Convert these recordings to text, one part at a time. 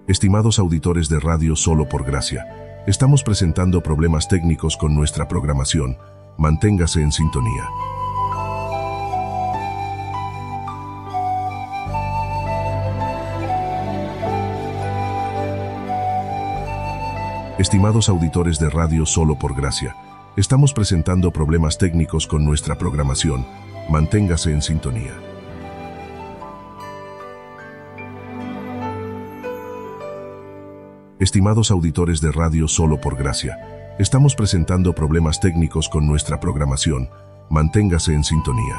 Estimados auditores de Radio Solo por Gracia, estamos presentando problemas técnicos con nuestra programación. Manténgase en sintonía. Estimados auditores de Radio Solo por Gracia, estamos presentando problemas técnicos con nuestra programación. Manténgase en sintonía. Estimados auditores de Radio Solo por Gracia, estamos presentando problemas técnicos con nuestra programación. Manténgase en sintonía.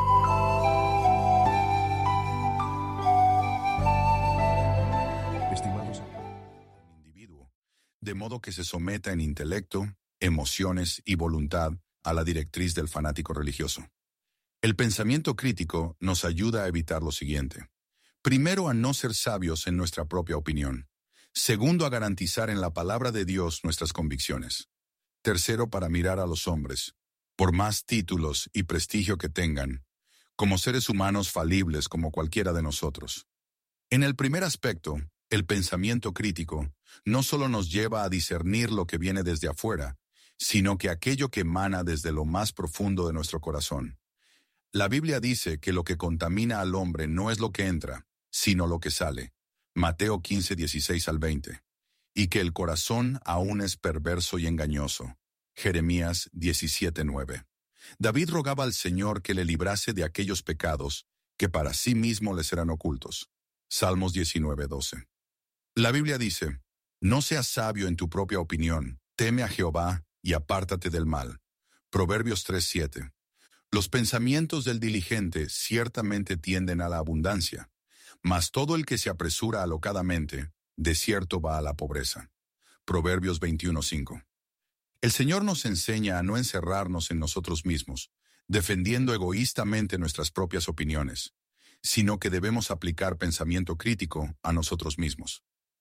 Estimados individuo, de modo que se someta en intelecto, emociones y voluntad a la directriz del fanático religioso. El pensamiento crítico nos ayuda a evitar lo siguiente. Primero, a no ser sabios en nuestra propia opinión. Segundo, a garantizar en la palabra de Dios nuestras convicciones. Tercero, para mirar a los hombres, por más títulos y prestigio que tengan, como seres humanos falibles como cualquiera de nosotros. En el primer aspecto, el pensamiento crítico no solo nos lleva a discernir lo que viene desde afuera, sino que aquello que emana desde lo más profundo de nuestro corazón. La Biblia dice que lo que contamina al hombre no es lo que entra, sino lo que sale. Mateo 15, 16 al 20. Y que el corazón aún es perverso y engañoso. Jeremías 17, 9. David rogaba al Señor que le librase de aquellos pecados que para sí mismo le serán ocultos. Salmos 19, 12. La Biblia dice, no seas sabio en tu propia opinión, teme a Jehová y apártate del mal. Proverbios 3, 7. Los pensamientos del diligente ciertamente tienden a la abundancia, mas todo el que se apresura alocadamente, de cierto va a la pobreza. Proverbios 21, 5. El Señor nos enseña a no encerrarnos en nosotros mismos, defendiendo egoístamente nuestras propias opiniones, sino que debemos aplicar pensamiento crítico a nosotros mismos.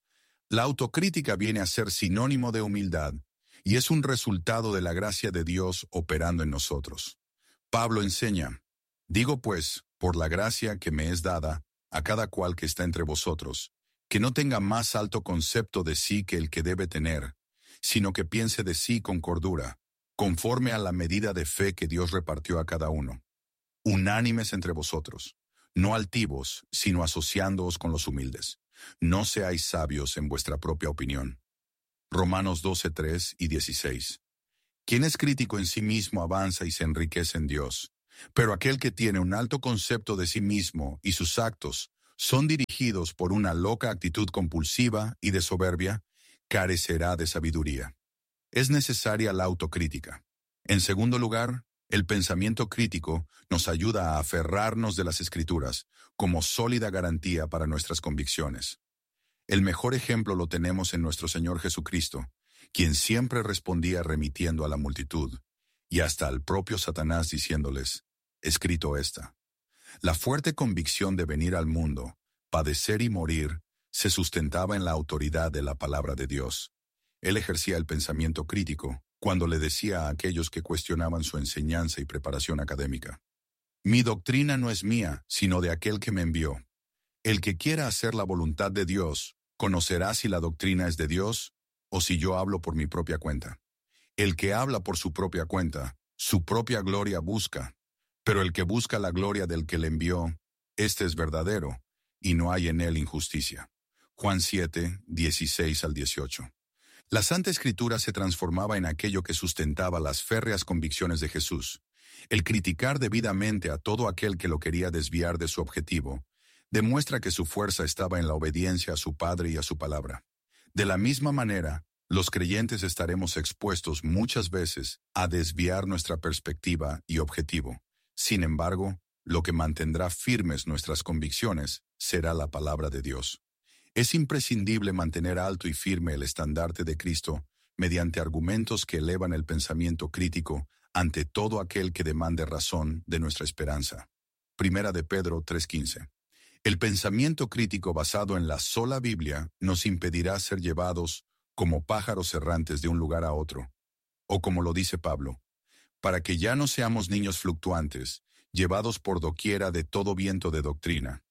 La autocrítica viene a ser sinónimo de humildad y es un resultado de la gracia de Dios operando en nosotros. Pablo enseña, digo pues, por la gracia que me es dada, a cada cual que está entre vosotros, que no tenga más alto concepto de sí que el que debe tener, sino que piense de sí con cordura, conforme a la medida de fe que Dios repartió a cada uno. Unánimes entre vosotros, no altivos, sino asociándoos con los humildes. No seáis sabios en vuestra propia opinión. Romanos 12, 3 y 16. Quien es crítico en sí mismo avanza y se enriquece en Dios. Pero aquel que tiene un alto concepto de sí mismo y sus actos son dirigidos por una loca actitud compulsiva y de soberbia, carecerá de sabiduría. Es necesaria la autocrítica. En segundo lugar, el pensamiento crítico nos ayuda a aferrarnos de las Escrituras como sólida garantía para nuestras convicciones. El mejor ejemplo lo tenemos en nuestro Señor Jesucristo, quien siempre respondía remitiendo a la multitud, y hasta al propio Satanás diciéndoles, escrito está. La fuerte convicción de venir al mundo, padecer y morir, se sustentaba en la autoridad de la palabra de Dios. Él ejercía el pensamiento crítico cuando le decía a aquellos que cuestionaban su enseñanza y preparación académica, mi doctrina no es mía, sino de aquel que me envió. El que quiera hacer la voluntad de Dios, conocerá si la doctrina es de Dios o si yo hablo por mi propia cuenta. El que habla por su propia cuenta, su propia gloria busca, pero el que busca la gloria del que le envió, este es verdadero, y no hay en él injusticia. Juan 7, 16 al 18. La Santa Escritura se transformaba en aquello que sustentaba las férreas convicciones de Jesús. El criticar debidamente a todo aquel que lo quería desviar de su objetivo, demuestra que su fuerza estaba en la obediencia a su Padre y a su palabra. De la misma manera, los creyentes estaremos expuestos muchas veces a desviar nuestra perspectiva y objetivo. Sin embargo, lo que mantendrá firmes nuestras convicciones será la palabra de Dios. Es imprescindible mantener alto y firme el estandarte de Cristo mediante argumentos que elevan el pensamiento crítico ante todo aquel que demande razón de nuestra esperanza. Primera de Pedro 3:15. El pensamiento crítico basado en la sola Biblia nos impedirá ser llevados como pájaros errantes de un lugar a otro, o como lo dice Pablo, para que ya no seamos niños fluctuantes, llevados por doquiera de todo viento de doctrina,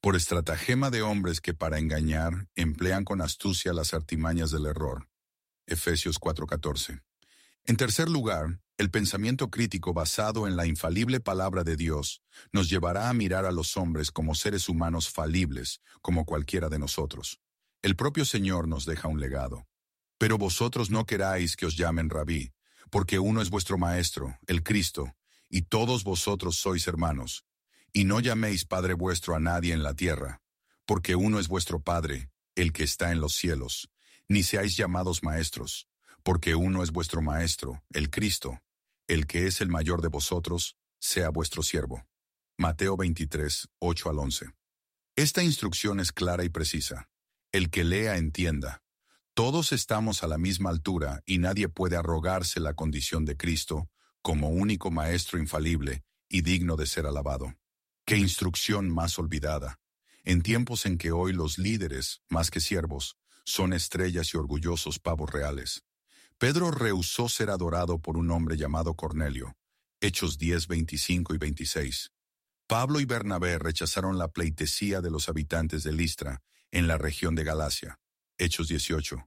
por estratagema de hombres que para engañar emplean con astucia las artimañas del error. Efesios 4:14. En tercer lugar, el pensamiento crítico basado en la infalible palabra de Dios nos llevará a mirar a los hombres como seres humanos falibles, como cualquiera de nosotros. El propio Señor nos deja un legado. Pero vosotros no queráis que os llamen rabí, porque uno es vuestro maestro, el Cristo, y todos vosotros sois hermanos. Y no llaméis Padre vuestro a nadie en la tierra, porque uno es vuestro Padre, el que está en los cielos. Ni seáis llamados maestros, porque uno es vuestro Maestro, el Cristo. El que es el mayor de vosotros, sea vuestro siervo. Mateo 23, 8 al 11. Esta instrucción es clara y precisa. El que lea entienda. Todos estamos a la misma altura y nadie puede arrogarse la condición de Cristo como único Maestro infalible y digno de ser alabado. ¡Qué instrucción más olvidada! En tiempos en que hoy los líderes, más que siervos, son estrellas y orgullosos pavos reales. Pedro rehusó ser adorado por un hombre llamado Cornelio. Hechos 10, 25 y 26. Pablo y Bernabé rechazaron la pleitesía de los habitantes de Listra, en la región de Galacia. Hechos 18,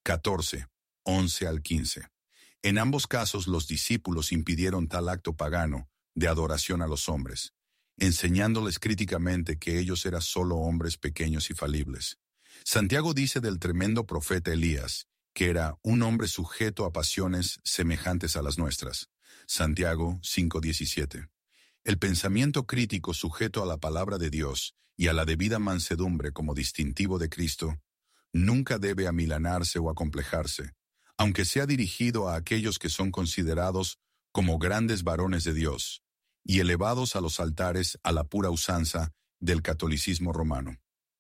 14, 11 al 15. En ambos casos los discípulos impidieron tal acto pagano de adoración a los hombres, enseñándoles críticamente que ellos eran solo hombres pequeños y falibles. Santiago dice del tremendo profeta Elías, que era un hombre sujeto a pasiones semejantes a las nuestras. Santiago 5:17. El pensamiento crítico sujeto a la palabra de Dios y a la debida mansedumbre como distintivo de Cristo nunca debe amilanarse o acomplejarse, aunque sea dirigido a aquellos que son considerados como grandes varones de Dios y elevados a los altares a la pura usanza del catolicismo romano.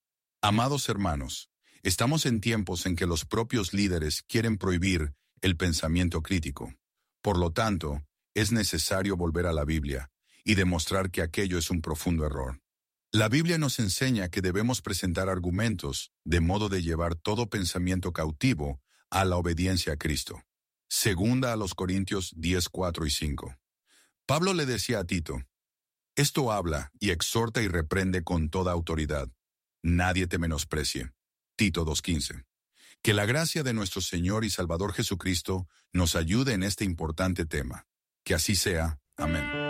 Amados hermanos, estamos en tiempos en que los propios líderes quieren prohibir el pensamiento crítico. Por lo tanto, es necesario volver a la Biblia y demostrar que aquello es un profundo error. La Biblia nos enseña que debemos presentar argumentos de modo de llevar todo pensamiento cautivo a la obediencia a Cristo. Segunda a los Corintios 10, 4 y 5. Pablo le decía a Tito, esto habla y exhorta y reprende con toda autoridad. Nadie te menosprecie. Tito 2:15. Que la gracia de nuestro Señor y Salvador Jesucristo nos ayude en este importante tema. Que así sea. Amén.